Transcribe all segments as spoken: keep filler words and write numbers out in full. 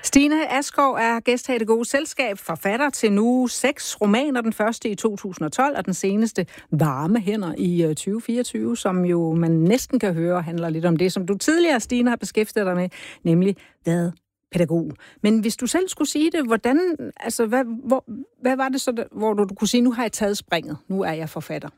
Stine Askov er gæst her i Det Gode Selskab, forfatter til nu seks romaner, den første i to tusind og tolv, og den seneste Varme hænder i tyve fireogtyve, som jo man næsten kan høre handler lidt om det, som du tidligere, Stine, har beskæftiget dig med, nemlig hvad pædagog. Men hvis du selv skulle sige det, hvordan, altså, hvad, hvor, hvad var det så, der, hvor du, du kunne sige, nu har jeg taget springet, nu er jeg forfatter?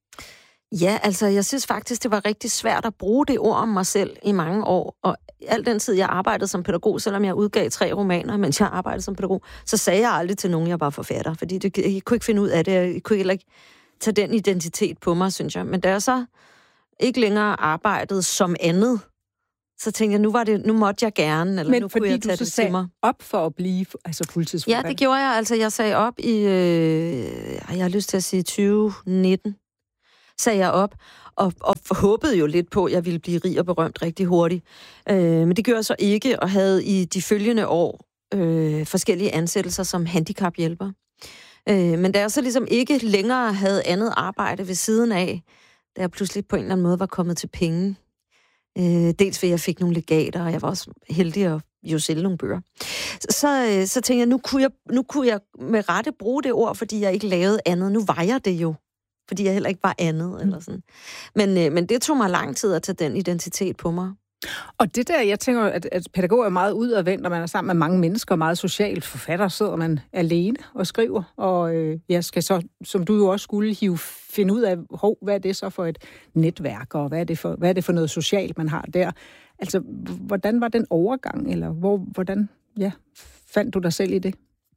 Ja, altså, jeg synes faktisk, det var rigtig svært at bruge det ord om mig selv i mange år, og al den tid, jeg arbejdede som pædagog, selvom jeg udgav tre romaner, mens jeg arbejdede som pædagog, så sagde jeg aldrig til nogen, jeg var forfatter, fordi det, jeg kunne ikke finde ud af det, jeg kunne heller ikke tage den identitet på mig, synes jeg. Men da jeg så ikke længere arbejdede som andet, så tænkte jeg, nu var det, nu måtte jeg gerne, eller Men nu kunne jeg tage det til mig. Op for at blive altså fuldtidsforfatter? Ja, det gjorde jeg. Altså, jeg sagde op i, øh, jeg har lyst til at sige tyve nitten, sagde jeg op, og, og håbede jo lidt på, at jeg ville blive rig og berømt rigtig hurtigt. Øh, men det gjorde jeg så ikke, og havde i de følgende år øh, forskellige ansættelser som handicaphjælper. Øh, men da jeg så ligesom ikke længere havde andet arbejde ved siden af, da jeg pludselig på en eller anden måde var kommet til penge, øh, dels fordi jeg fik nogle legater, og jeg var også heldig at jo sælge nogle bøger, så, øh, så tænkte jeg, nu kunne jeg, nu kunne jeg med rette bruge det ord, fordi jeg ikke lavede andet. Nu var jeg det jo. Fordi jeg heller ikke var andet, mm. eller sådan. Men, øh, men det tog mig lang tid at tage den identitet på mig. Og det der, jeg tænker, at, at pædagog er meget udadvendt, og man er sammen med mange mennesker, meget socialt. Forfatter sidder man alene og skriver, og øh, jeg skal så, som du jo også skulle, hive, finde ud af, hov, hvad er det så for et netværk, og hvad er det for, hvad er det for noget socialt, man har der. Altså, hvordan var den overgang, eller hvor, hvordan ja, fandt du dig selv i det?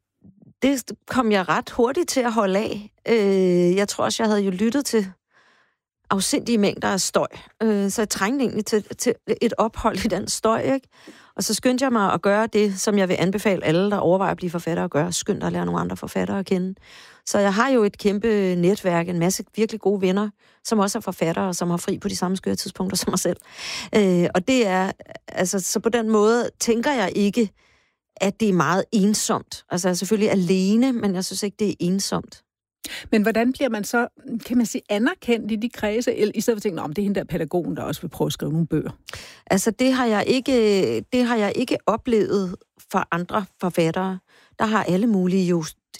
Det kom jeg ret hurtigt til at holde af. Øh, jeg tror også, jeg havde jo lyttet til afsindige mængder af støj. Øh, så jeg trængte egentlig til, til et ophold i den støj, ikke? Og så skyndte jeg mig at gøre det, som jeg vil anbefale alle, der overvejer at blive forfatter at gøre. Skynd dig at lære nogle andre forfattere at kende. Så jeg har jo et kæmpe netværk, en masse virkelig gode venner, som også er forfattere, som har fri på de samme skøre tidspunkter som mig selv. Øh, og det er, altså, så på den måde tænker jeg ikke, at det er meget ensomt. Altså, jeg er selvfølgelig alene, men jeg synes ikke, det er ensomt. Men hvordan bliver man så, kan man sige, anerkendt i de kredse, eller i stedet for at tænke, om det er hende der pædagogen, der også vil prøve at skrive nogle bøger? Altså, det har jeg ikke, det har jeg ikke oplevet for andre forfattere. Der har alle mulige jo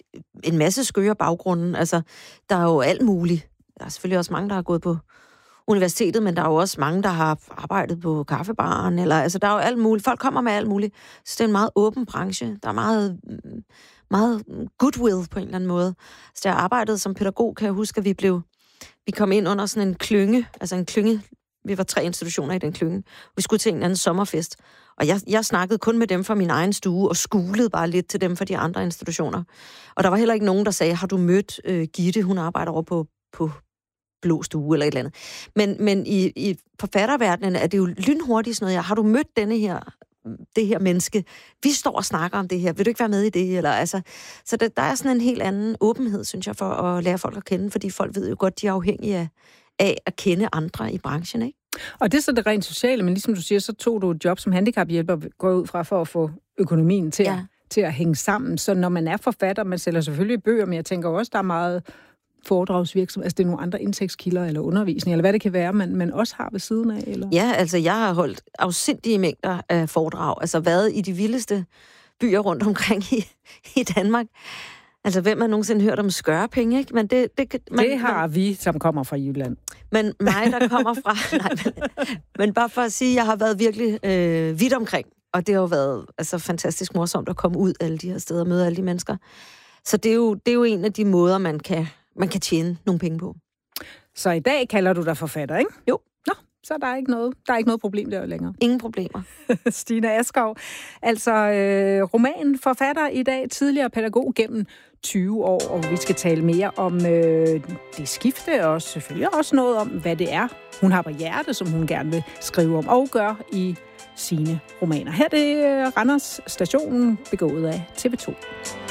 en masse skøre baggrunden. Altså, der er jo alt muligt. Der er selvfølgelig også mange, der har gået på universitetet, men der er jo også mange, der har arbejdet på kaffebaren, eller altså, der er jo alt muligt. Folk kommer med alt muligt. Så det er en meget åben branche. Der er meget, meget goodwill på en eller anden måde. Så da jeg arbejdede som pædagog, kan jeg huske, at vi blev, vi kom ind under sådan en klynge, altså en klynge, vi var tre institutioner i den klynge. Vi skulle til en anden sommerfest, og jeg, jeg snakkede kun med dem fra min egen stue, og skulede bare lidt til dem fra de andre institutioner. Og der var heller ikke nogen, der sagde, har du mødt øh, Gitte, hun arbejder over på, på blå stue eller et eller andet. Men, men i, i forfatterverdenen er det jo lynhurtigt sådan noget, ja, har du mødt denne her, det her menneske? Vi står og snakker om det her. Vil du ikke være med i det? Eller, altså, så det, der er sådan en helt anden åbenhed, synes jeg, for at lære folk at kende, fordi folk ved jo godt, de er afhængige af, af at kende andre i branchen, ikke? Og det er så det rent sociale, men ligesom du siger, så tog du et job som handicaphjælper, går ud fra for at få økonomien til, ja. at, til at hænge sammen. Så når man er forfatter, man sælger selvfølgelig bøger, men jeg tænker også, der er meget foredragsvirksomhed, altså det er nogle andre indtægtskilder eller undervisning, eller hvad det kan være, man, man også har ved siden af? Eller? Ja, altså jeg har holdt afsindige mængder af foredrag, altså været i de vildeste byer rundt omkring i, i Danmark. Altså hvem har nogensinde hørt om skørepenge, ikke? Men det, det, man, det har man, vi, som kommer fra Jylland. Men mig, der kommer fra... nej, men, men bare for at sige, jeg har været virkelig øh, vidt omkring, og det har jo været altså, fantastisk morsomt at komme ud alle de her steder og møde alle de mennesker. Så det er jo, det er jo en af de måder, man kan man kan tjene nogle penge på. Så i dag kalder du dig forfatter, ikke? Jo. Nå, så er der ikke noget, der er ikke noget problem der længere. Ingen problemer. Stine Askov, altså øh, romanforfatter i dag, tidligere pædagog gennem tyve år, og vi skal tale mere om øh, det skifte, og selvfølgelig også noget om, hvad det er, hun har på hjerte, som hun gerne vil skrive om og gøre i sine romaner. Her er det Randers Stationen, begået af T V to.